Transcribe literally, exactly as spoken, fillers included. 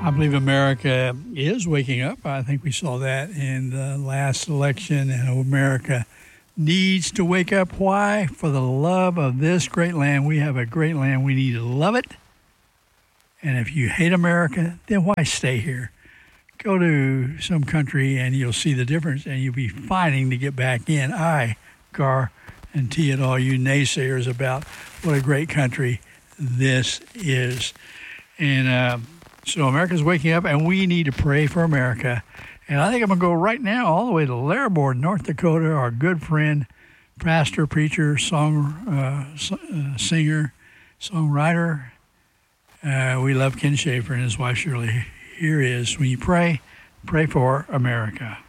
I believe America is waking up. I think we saw that in the last election, and America needs to wake up. Why? For the love of this great land. We have a great land. We need to love it. And if you hate America, then why stay here? Go to some country and you'll see the difference, and you'll be fighting to get back in. I guarantee it, all you naysayers about what a great country this is. And uh, so America's waking up, and we need to pray for America. And I think I'm going to go right now all the way to Laribord, North Dakota. Our good friend, pastor, preacher, song, uh, uh, singer, songwriter. Uh, we love Ken Schaefer and his wife Shirley. Here is, when you pray, pray for America.